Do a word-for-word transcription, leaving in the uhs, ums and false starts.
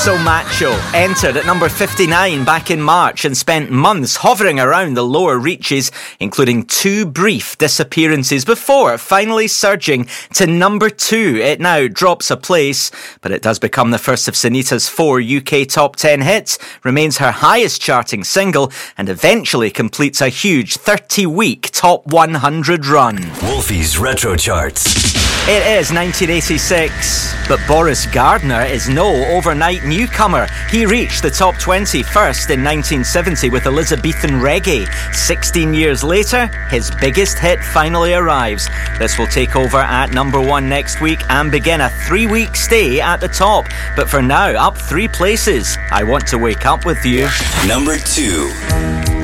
So Macho entered at number fifty-nine back in March and spent months hovering around the lower reaches, including two brief disappearances before finally surging to number two. It now drops a place, but it does become the first of Sunita's four U K top ten hits, remains her highest charting single, and eventually completes a huge thirty-week top one hundred run. Wolfie's Retro Charts. It is nineteen eighty-six, but Boris Gardner is no overnight newcomer. He reached the top twenty first in nineteen seventy with Elizabethan reggae. sixteen years later, his biggest hit finally arrives. This will take over at number one next week and begin a three-week stay at the top. But for now, up three places. I Want to Wake Up With You. Number two.